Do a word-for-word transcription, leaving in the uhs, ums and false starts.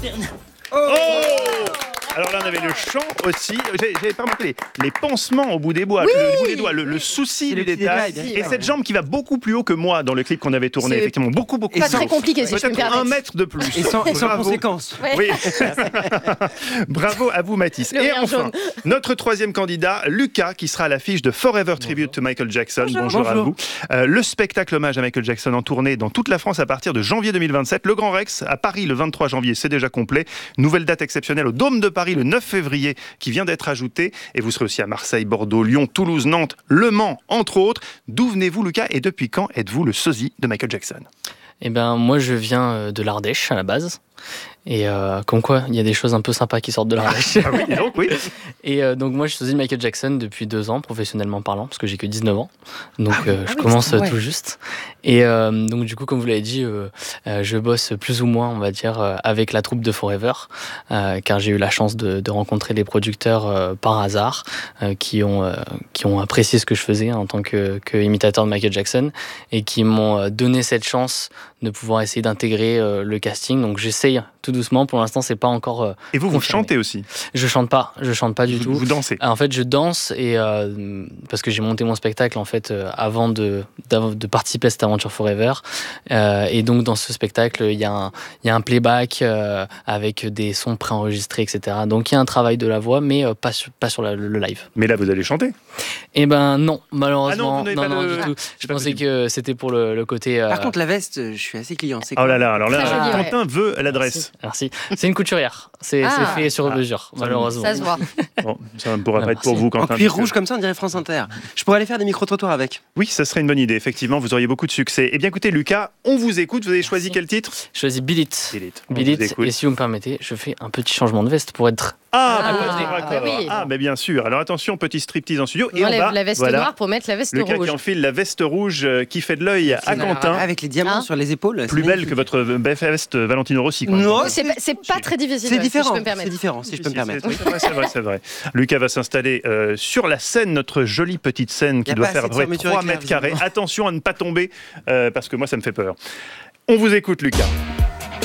Oh, alors là, on avait le chant aussi. J'ai- J'avais pas remarqué les, les pansements au bout des bois, Oui. le, bout des doigts, le, le souci C'est du le petit détail. détail, bien Et sûr. cette jambe qui va beaucoup plus haut que moi dans le clip qu'on avait tourné, C'est effectivement, beaucoup beaucoup Pas plus très haut. compliqué, si je peux me Peut-être un permettre. mètre de plus. Et sans, et sans Bravo. conséquence. Ouais. Oui. Bravo à vous, Mathis. Le Et rien enfin, jaune. notre troisième candidat, Lucas, qui sera à l'affiche de Forever Tribute to Michael Jackson. Bonjour, à Bonjour. vous. Euh, le spectacle hommage à Michael Jackson en tournée dans toute la France à partir de janvier deux mille vingt-sept. Le Grand Rex à Paris le vingt-trois janvier, c'est déjà complet. Nouvelle date exceptionnelle au Dôme de Paris le neuf février qui vient d'être ajoutée. Et vous serez aussi à Marseille, Bordeaux, Lyon, Toulouse, Nantes, Le Mans, entre autres. D'où venez-vous, Lucas, et depuis quand êtes-vous le sosie de Michael Jackson? Eh ben, moi, je viens euh, de l'Ardèche à la base. Et euh, comme quoi, il y a des choses un peu sympas qui sortent de l'Ardèche. Ah oui, dis donc, oui. Et euh, donc, moi, je suis sosie de Michael Jackson depuis deux ans, professionnellement parlant, parce que j'ai que dix-neuf ans. Donc, euh, je Ah oui, commence ouais. tout juste. Et euh, donc, du coup, comme vous l'avez dit, euh, euh, je bosse plus ou moins, on va dire, euh, avec la troupe de Forever, euh, car j'ai eu la chance de, de rencontrer les producteurs euh, par hasard, euh, qui, ont, euh, qui ont apprécié ce que je faisais hein, en tant que, que imitateur de Michael Jackson, et qui m'ont euh, donné cette chance de pouvoir essayer d'intégrer euh, le casting. Donc, j'essaye tout doucement. Pour l'instant, c'est pas encore. Euh, Et vous, vous confirmé. chantez aussi. Je chante pas. Je chante pas du vous, tout. vous dansez. En fait, je danse et euh, parce que j'ai monté mon spectacle en fait euh, avant de, d'av- de participer à cette aventure Forever. Euh, et donc dans ce spectacle, il y a un, il y a un playback euh, avec des sons préenregistrés, et cetera. Donc il y a un travail de la voix, mais euh, pas sur, pas sur la- le, le live. Mais là, vous allez chanter. Eh ben non, Ah non, malheureusement, vous n'avez non, pas non, de- du tout. c'est Je pas pensais possible. que c'était pour le, le côté. euh, Par contre, la veste, je suis assez client. C'est Oh quoi là là, alors là, Très joli, ouais. Quentin veut l'adresse. Merci. C'est une couturière. C'est Ah. c'est fait sur Ah. mesure, Ça, malheureusement. Ça se voit. Bon, ça ne pourra Ah, pas être pour merci. vous, En Quentin. cuir puisque- rouge comme ça, on dirait France Inter. Je pourrais aller faire des micro-trottoirs avec. Oui, ça serait une bonne idée. Effectivement, vous auriez beaucoup de succès. Eh bien, écoutez, Lucas, on vous écoute. Vous avez choisi Merci. quel titre? Je choisis Billit. Billit. On vous Billit. écoute. Et si vous me permettez, je fais un petit changement de veste pour être. Ah, Ah, pour être bah raccord. oui. Ah, mais bien sûr. Alors attention, petit striptease en studio. On Et on enlève va, la veste voilà, noire pour mettre la veste Lucas rouge. qui enfile la veste rouge euh, qui fait de l'œil à C'est- Quentin. Avec les diamants Hein sur les épaules. c'est Plus belle magnifique. que votre veste Valentino Rossi. quoi. Non, C'est pas, c'est pas très difficile. C'est ouais, si différent. je peux me C'est permettre. différent, si je peux me Si, si, permettre. c'est- C'est vrai, c'est vrai, c'est vrai. Lucas va s'installer euh, sur la scène, notre jolie petite scène qui Y a doit pas faire assez de ouais, fermeture trois éclair, mètres carrés. visiblement. Attention à ne pas tomber, euh, parce que moi, ça me fait peur. On vous écoute, Lucas.